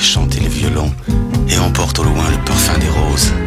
chanter le violon et emporte au loin le parfum des roses.